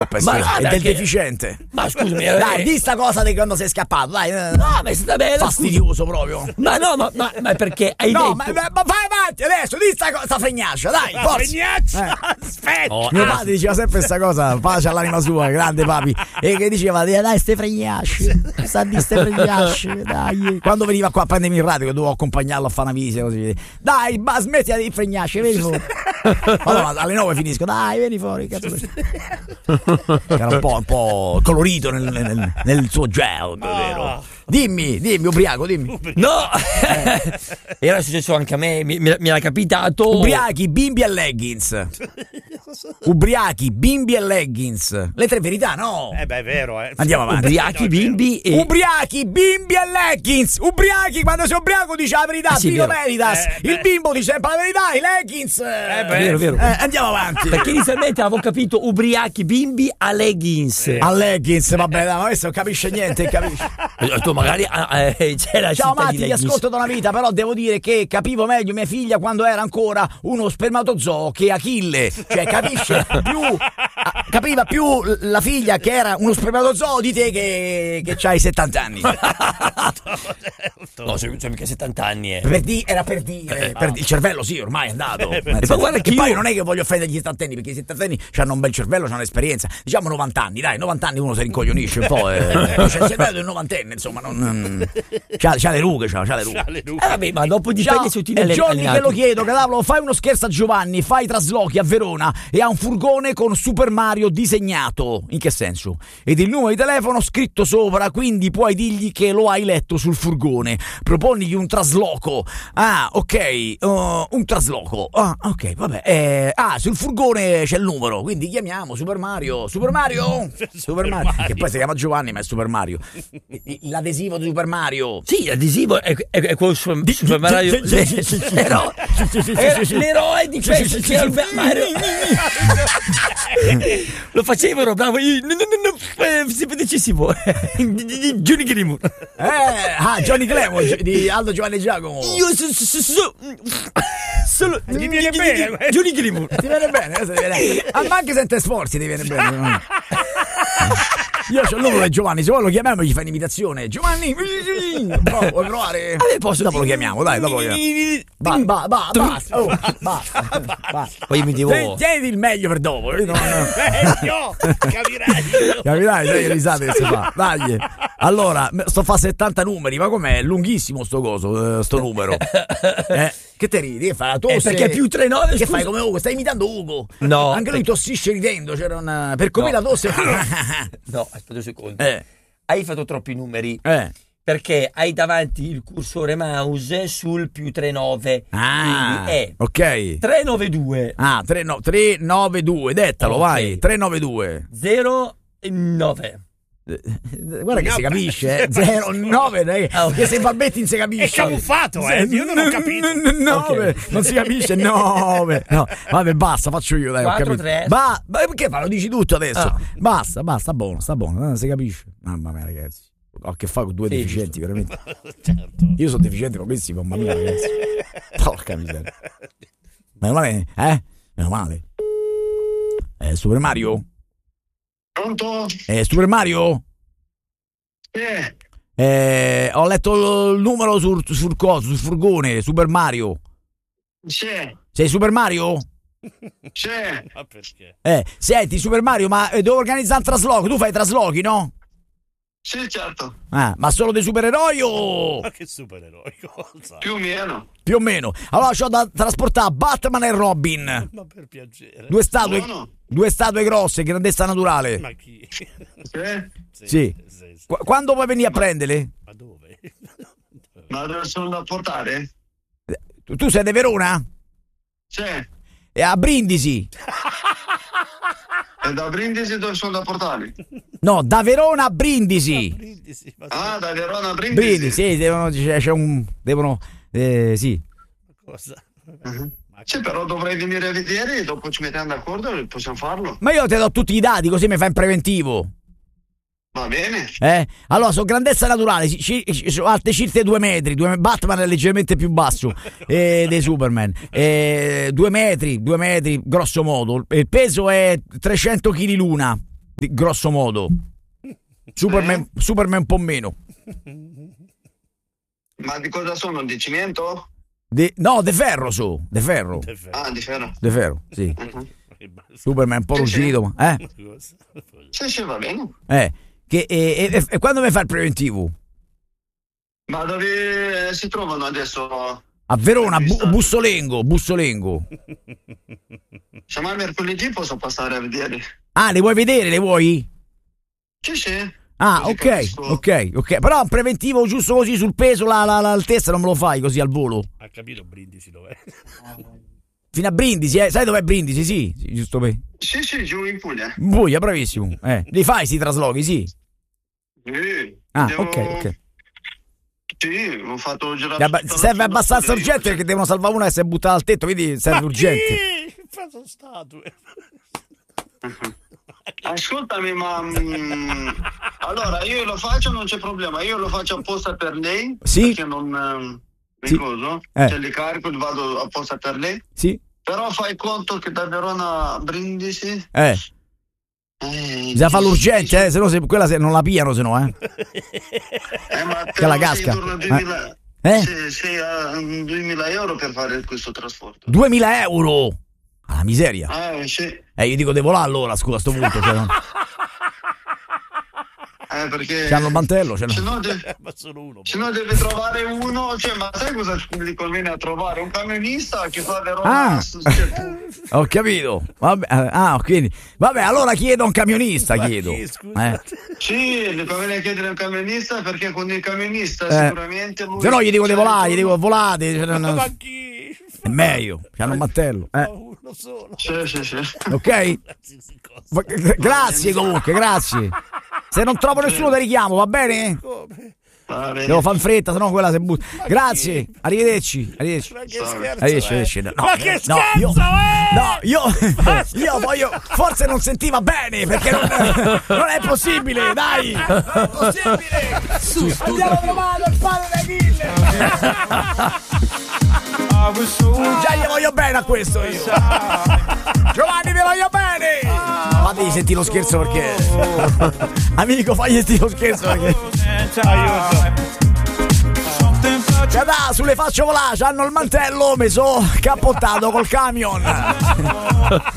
È del deficiente. Ma scusami, dai, di sta cosa di quando sei scappato, dai. No, ma sta bene. Fastidioso proprio. Ma no, ma perché hai detto? Ma vai avanti adesso, di sta fregnaccia, dai, forza. Aspetta. Mio padre diceva sempre sta cosa, pace all'anima sua, grande papi. E che diceva, dai, ste fregnacce. Sta di ste fregnacce, dai. Quando veniva qua a prendermi il radio, che dovevo accompagnarlo a fare una visita così. Dai, smetti di fregnacce, vieni fuori. Allora, alle 9 finisco, dai, vieni fuori, cazzo. Era un po' colorito nel suo gel, vero? Dimmi, ubriaco, dimmi. No! Era successo anche a me, mi era capitato. Ubriachi, bimbi e leggings. Ubriachi, bimbi e leggings. Le tre verità, no? Beh, è vero, Andiamo avanti. Ubriachi, bimbi e... Ubriachi, bimbi e leggings. Ubriachi, quando sei ubriaco dice la verità, Pino Veritas. Il bimbo dice sempre la verità, i leggings. Vero. Andiamo avanti. Perché inizialmente avevo capito ubriachi, bimbi a leggings. A leggings, vabbè, ma questo non capisce niente, capisce. Tu magari c'era. Ciao Matti, ti ascolto da una vita, però devo dire che capivo meglio mia figlia quando era ancora uno spermatozoo che Achille, cioè capiva più la figlia che era uno spermatozoo di te che c'hai 70 anni. No, c'è mica 70 anni. Era per dire, il cervello sì, ormai è andato. Ma guarda che poi non è che voglio offendere gli settantenni, perché i settantenni hanno un bel cervello, hanno esperienza. Diciamo 90 anni, dai, 90 anni uno si rincoglionisce un po'. C'è il cervello del novantenne, insomma, c'ha le rughe, c'ha le rughe. Vabbè, ma dopo dipende se ti è giorni che lo chiedo, Cadavolo, fai uno scherzo a Giovanni, fai traslochi a Verona e ha un furgone con Super Mario disegnato. In che senso? Ed il numero di telefono scritto sopra, quindi puoi dirgli che lo hai letto sul furgone. Proponigli un trasloco. Ah, ok, un trasloco. Ah, ok, vabbè. Sul furgone c'è il numero, quindi chiamiamo Super Mario. Super Mario? Che poi si chiama Giovanni, ma è Super Mario. L'adesivo di Super Mario. Sì, l'adesivo è quello Super Mario. L'eroe di questo Mario. Lo facevano, bravo. Semplicissimo. Johnny Glamour. Johnny Glamour di Aldo Giovanni Giacomo. Io solo ti viene bene Johnny Glamour. Ti viene bene, ma anche senza sforzi ti viene bene. Io c'ho il numero di Giovanni, se vuoi lo chiamiamo e gli fai un'imitazione. Giovanni, vuoi provare? Dopo lo chiamiamo, dai, dopo lo chiamiamo. Basta. Poi mi devo... Tieni il meglio per dopo. Meglio, Capirai, sai che risate che si fa. Dai. Allora, sto fa 70 numeri, ma com'è? Lunghissimo sto coso, sto numero. Che te ridi? Che fai la tosse? Perché più 39. Che fai come Ugo? Stai imitando Ugo? No. Anche lui tossisce ridendo. C'era per come la tosse. No, aspetta un secondo. Hai fatto troppi numeri. Perché hai davanti il cursore mouse sul più 39. Quindi ok. 392. 392, dettalo, vai. 392 09. Guarda che si capisce, 09, che se Balbetti non si capisce. È camuffato, io non ho capito. 9, non si capisce, 9. No, vabbè, basta, faccio io, dai, 4, ho capito. 3. Ma perché lo dici tutto adesso? Basta, sta buono, non si capisce. Mamma mia, ragazzi. Ho a che fare con due deficienti, veramente. Certo. Io sono deficiente, ma questi, mamma mia, ragazzi. Porca miseria. Meno male, Meno male. Super Mario? Pronto? Super Mario? Ho letto il numero sul furgone, Super Mario. Sì. Sei Super Mario? Sì. Ma perché? Senti, Super Mario, ma devo organizzare un trasloco. Tu fai traslochi, no? Sì, certo. Ma solo dei supereroi o... Ma che supereroi, cosa? Più o meno. Più o meno. Allora c'ho da trasportare Batman e Robin. Ma per piacere. Due statue grosse, grandezza naturale. Ma chi? Sì. Quando vuoi venire a prenderle? Ma dove? Ma dove sono da portare? Tu sei di Verona? Sì. E a Brindisi. E da Brindisi dove sono da portare? No, da Verona a Brindisi. Da Verona a Brindisi. Sì, devono sì. Cosa? Sì, però dovrei venire a vedere e dopo ci mettiamo d'accordo e possiamo farlo. Ma io ti do tutti i dati così mi fai in preventivo. Va bene. Allora, sono grandezza naturale, sono alte circa 2 metri. Batman è leggermente più basso dei Superman. 2 metri, grosso modo. Il peso è 300 kg l'una. grosso modo. Superman un po' meno. Ma di cosa sono? Di cemento? No, de ferro su, de ferro. Ah, di ferro. De ferro, sì. Superman un po' ruggito, ma Sì, va bene. E quando mi fa il preventivo? Ma dove si trovano adesso? A Verona, Bussolengo. Se mai mercoledì posso passare a vedere. Ah, le vuoi vedere? Le vuoi? Sì. Ah, ok. Però un preventivo giusto così sul peso, l'altezza non me lo fai così al volo. Ha capito Brindisi dov'è? Fino a Brindisi, sai dov'è Brindisi? Sì, giusto per... Sì, giù in Puglia. Puglia, bravissimo. Li fai sti traslochi, sì? Sì. Ok. Sì, ho fatto girare. Serve abbastanza urgente perché devono salvare una che si è buttata al tetto, quindi serve urgente. Sono statue. Ascoltami, ma allora io lo faccio, non c'è problema, io lo faccio apposta per lei, sì, perché non coso, se li carico vado apposta per lei, sì, però fai conto che da Verona a Brindisi bisogna farlo urgente, se no quella non la piano, se no ma che la casca. Sei a 2.000 euro per fare questo trasporto. 2.000 euro? Ah, miseria. Sì. Io dico devo là allora, scusa, a sto punto. Cioè, no? Perché c'hanno il mantello, se no deve trovare uno, cioè, ma sai cosa gli conviene a trovare? Un camionista che fa Verona. Ho capito. Quindi vabbè, allora chiedo un camionista, chiedo. Sì, gli conviene chiedere un camionista perché con il camionista sicuramente lui, se no gli dico devo là, gli dico volate, Ma chi? è meglio, c'hanno un mantello. Uno solo. Sì. Ok? Grazie comunque, grazie. Se non trovo nessuno ti richiamo, va bene? Come? Devo fare in fretta, sennò quella si butta. Grazie, arrivederci. Ma che scherzo, Arrivederci. Ma che scherzo, io voglio. Forse non sentiva bene, perché non è possibile, dai! Non è possibile! Andiamo a trovare il padre di Achille! Già gli voglio bene a questo io! Giovanni, vi voglio bene! Fagli sentire lo scherzo perché. Amico, fagli sentire lo scherzo perché. Sulle faccio volare, hanno il mantello messo cappottato col camion.